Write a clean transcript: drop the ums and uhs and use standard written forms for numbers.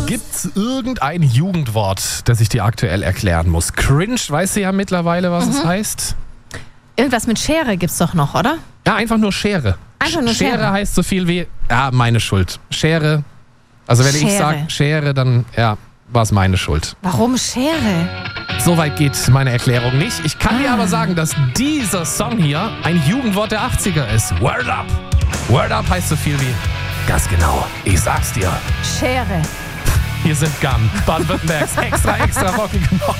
Gibt's irgendein Jugendwort, das ich dir aktuell erklären muss? Cringe, weißt du ja mittlerweile, was es heißt? Irgendwas mit Schere gibt's doch noch, oder? Ja, einfach nur Schere. Einfach nur Schere. Heißt so viel wie, meine Schuld. Schere, also wenn ich sage Schere, dann, war es meine Schuld. Warum Schere? Soweit geht meine Erklärung nicht. Ich kann dir aber sagen, dass dieser Song hier ein Jugendwort der 80er ist. Word up! Word up heißt so viel wie, ganz genau, ich sag's dir. Schere. Hier sind GAN, Baden-Württembergs extra rockige Morgen.